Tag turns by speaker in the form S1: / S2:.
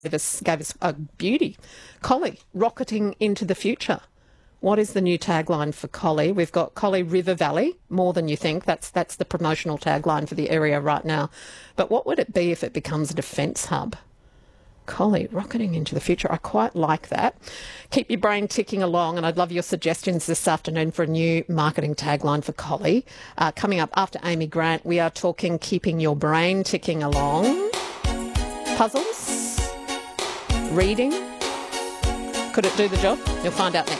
S1: gave us a beauty. Collie, rocketing into the future. What is the new tagline for Collie? We've got Collie River Valley, more than you think. That's the promotional tagline for the area right now. But what would it be if it becomes a defence hub? Collie, rocketing into the future. I quite like that. Keep your brain ticking along, and I'd love your suggestions this afternoon for a new marketing tagline for Collie. Coming up after Amy Grant, we are talking keeping your brain ticking along. Puzzles? Reading? Could it do the job? You'll find out next.